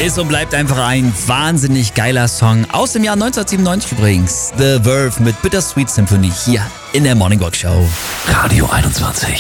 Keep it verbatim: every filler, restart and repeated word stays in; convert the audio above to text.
Ist und bleibt einfach ein wahnsinnig geiler Song. Aus dem Jahr neunzehnhundertsiebenundneunzig übrigens. The Verve mit Bittersweet Symphony hier in der Morning Rock Show. Radio einundzwanzig.